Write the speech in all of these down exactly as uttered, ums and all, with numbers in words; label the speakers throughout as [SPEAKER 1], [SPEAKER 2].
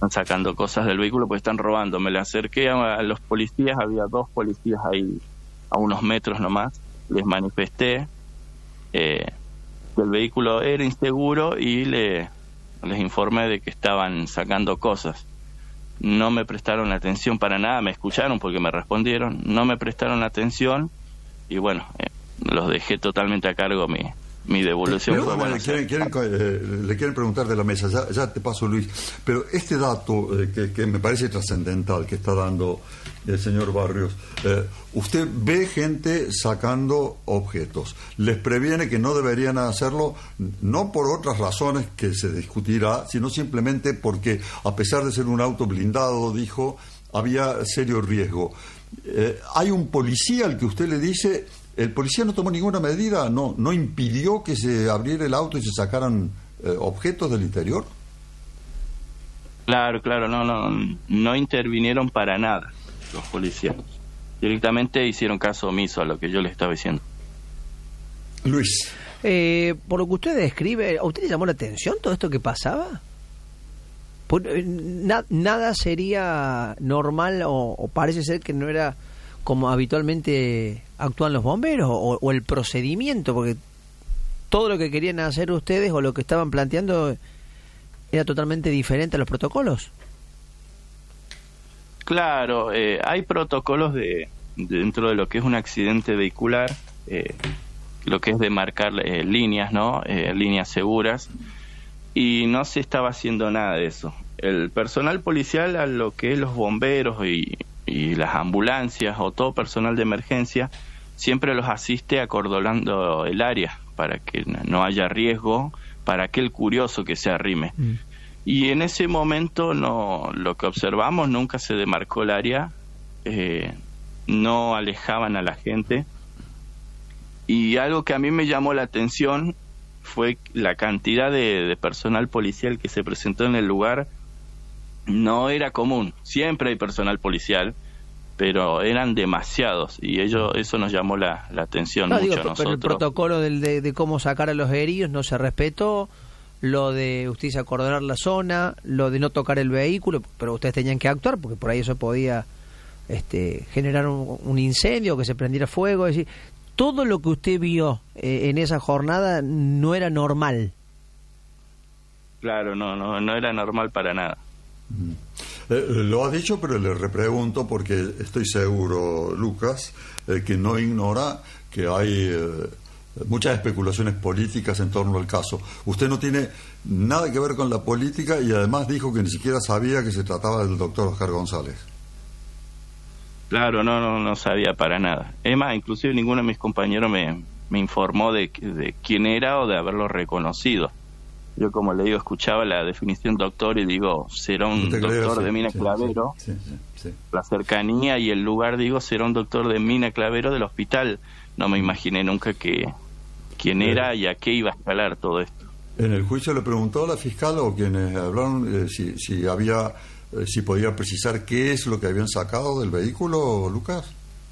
[SPEAKER 1] están sacando cosas del vehículo porque están robando. Me le acerqué a, a los policías, había dos policías ahí a unos metros nomás, les manifesté eh, que el vehículo era inseguro y le, les informé de que estaban sacando cosas. No me prestaron atención para nada, me escucharon porque me respondieron, no me prestaron atención y bueno, eh, los dejé totalmente a cargo. Mi, mi devolución
[SPEAKER 2] pero,
[SPEAKER 1] fue
[SPEAKER 2] bueno,
[SPEAKER 1] buena.
[SPEAKER 2] quieren, quieren, eh, le quieren preguntar de la mesa, ya, ya te paso, Luis, pero este dato eh, que, que me parece trascendental que está dando el señor Barrios, eh, usted ve gente sacando objetos, les previene que no deberían hacerlo, no por otras razones que se discutirá, sino simplemente porque a pesar de ser un auto blindado, dijo, había serio riesgo. Eh, hay un policía al que usted le dice, el policía no tomó ninguna medida, no, no impidió que se abriera el auto y se sacaran eh, objetos del interior.
[SPEAKER 1] Claro, claro, no, no, no intervinieron para nada los policías. Directamente hicieron caso omiso a lo que yo les estaba diciendo.
[SPEAKER 2] Luis.
[SPEAKER 3] Eh, por lo que usted describe, ¿a usted le llamó la atención todo esto que pasaba? Por, eh, na, nada sería normal o, o parece ser que no era como habitualmente actúan los bomberos o, o el procedimiento, porque todo lo que querían hacer ustedes o lo que estaban planteando era totalmente diferente a los protocolos.
[SPEAKER 1] Claro, eh, hay protocolos de dentro de lo que es un accidente vehicular, eh, lo que es de marcar eh, líneas, ¿no? Eh, líneas seguras, y no se estaba haciendo nada de eso. El personal policial, a lo que es los bomberos y, y las ambulancias o todo personal de emergencia, siempre los asiste acordonando el área para que no haya riesgo para aquel curioso que se arrime. Mm. Y en ese momento no, lo que observamos, nunca se demarcó el área, eh, no alejaban a la gente. Y algo que a mí me llamó la atención fue la cantidad de, de personal policial que se presentó en el lugar. No era común, siempre hay personal policial, pero eran demasiados y ello, eso nos llamó la, la atención
[SPEAKER 3] no,
[SPEAKER 1] mucho
[SPEAKER 3] digo,
[SPEAKER 1] a nosotros.
[SPEAKER 3] Pero el protocolo del, de, de cómo sacar a los heridos no se respetó. Lo de ustedes acordonar la zona, lo de no tocar el vehículo, pero ustedes tenían que actuar porque por ahí eso podía este, generar un, un incendio, que se prendiera fuego. Es decir, todo lo que usted vio eh, en esa jornada no era normal.
[SPEAKER 1] Claro, no, no, no era normal para nada.
[SPEAKER 2] Mm. Eh, lo ha dicho, pero le repregunto porque estoy seguro, Lucas, eh, que no ignora que hay Eh, muchas especulaciones políticas en torno al caso. Usted no tiene nada que ver con la política y además dijo que ni siquiera sabía que se trataba del doctor Oscar González.
[SPEAKER 1] Claro, no, no, no sabía para nada. Es más, inclusive ninguno de mis compañeros me, me informó de, de quién era o de haberlo reconocido. Yo, como le digo, escuchaba la definición doctor y digo, será un doctor sí, de Mina sí, Clavero. Sí, sí, sí, sí. La cercanía y el lugar, digo, será un doctor de Mina Clavero del hospital. No me imaginé nunca que quién era y a qué iba a escalar todo esto.
[SPEAKER 2] En el juicio le preguntó a la fiscal o quienes hablaron eh, si, si había, eh, si podía precisar qué es lo que habían sacado del vehículo, Lucas.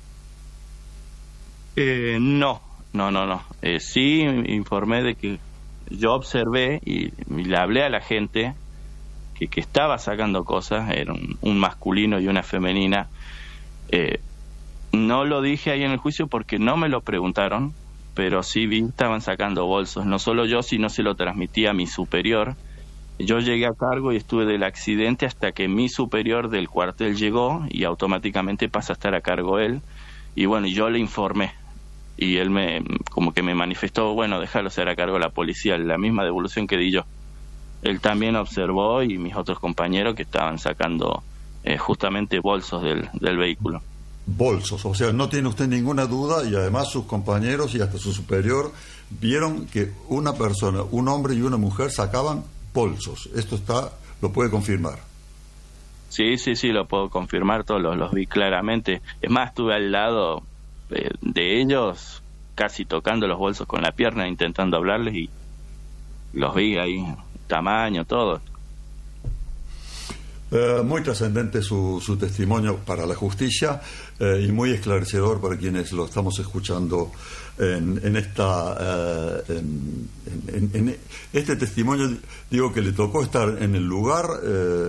[SPEAKER 1] Eh, no, no, no, no. Eh, sí informé de que yo observé y, y le hablé a la gente que, que estaba sacando cosas, era un, un masculino y una femenina. Eh, no lo dije ahí en el juicio porque no me lo preguntaron, pero sí vi, estaban sacando bolsos. No solo yo, sino se lo transmití a mi superior. Yo llegué a cargo y estuve del accidente hasta que mi superior del cuartel llegó y automáticamente pasa a estar a cargo él. Y bueno, yo le informé. Y él me como que me manifestó, bueno, déjalo ser a cargo de la policía, la misma devolución que di yo. Él también observó y mis otros compañeros que estaban sacando eh, justamente bolsos del, del vehículo.
[SPEAKER 2] Bolsos, o sea, no tiene usted ninguna duda y además sus compañeros y hasta su superior vieron que una persona, un hombre y una mujer sacaban bolsos. Esto está, lo puede confirmar.
[SPEAKER 1] Sí, sí, sí, lo puedo confirmar, todos los, los vi claramente. Es más, estuve al lado de, de ellos, casi tocando los bolsos con la pierna, intentando hablarles y los vi ahí, tamaño, todo.
[SPEAKER 2] Eh, muy trascendente su, su testimonio para la justicia eh, y muy esclarecedor para quienes lo estamos escuchando en, en esta eh, en, en, en este testimonio. Digo que le tocó estar en el lugar. Eh,